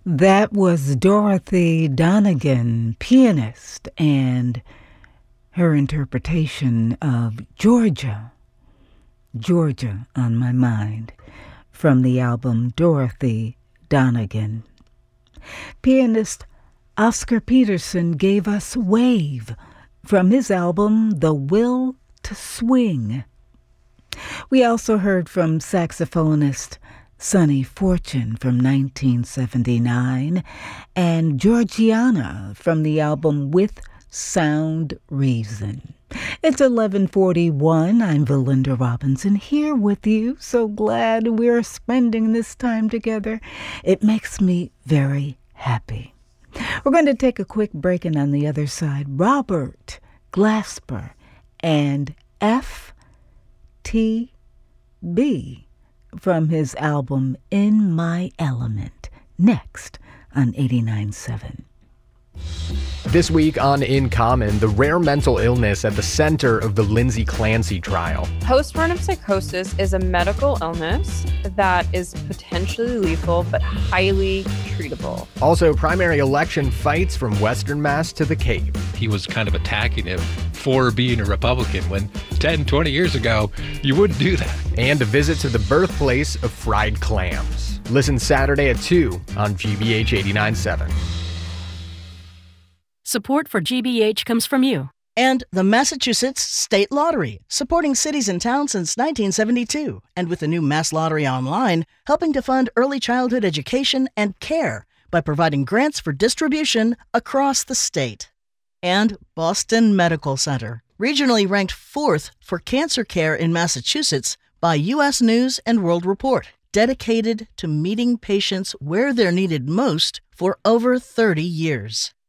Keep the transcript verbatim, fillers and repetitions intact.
That was Dorothy Donegan, pianist, and her interpretation of Georgia, Georgia on My Mind, from the album Dorothy Donegan. Pianist Oscar Peterson gave us Wave from his album The Will to Swing. We also heard from saxophonist Sonny Fortune from nineteen seventy-nine and Georgiana from the album With Sound Reason. It's eleven forty-one. I'm Valinda Robinson here with you. So glad we're spending this time together. It makes me very happy. We're going to take a quick break, and on the other side, Robert Glasper and F T B from his album In My Element, next on eighty-nine point seven. This week on In Common, the rare mental illness at the center of the Lindsay Clancy trial. Postpartum psychosis is a medical illness that is potentially lethal but highly treatable. Also, primary election fights from Western Mass to the Cape. He was kind of attacking him for being a Republican when ten, twenty years ago, you wouldn't do that. And a visit to the birthplace of fried clams. Listen Saturday at two on G B H eighty-nine point seven. Support for G B H comes from you. And the Massachusetts State Lottery, supporting cities and towns since nineteen seventy-two. And with the new Mass Lottery Online, helping to fund early childhood education and care by providing grants for distribution across the state. And Boston Medical Center, regionally ranked fourth for cancer care in Massachusetts by U S News and World Report, dedicated to meeting patients where they're needed most for over thirty years.